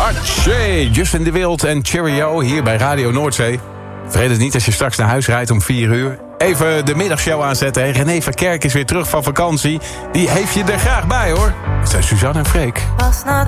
Archie, Justin de Wild en Cheerio hier bij Radio Noordzee. Vergeet het niet als je straks naar huis rijdt om 4 uur. Even de middagshow aanzetten. Hè. René Verkerk is weer terug van vakantie. Die heeft je er graag bij, hoor. Het zijn Suzanne en Freek.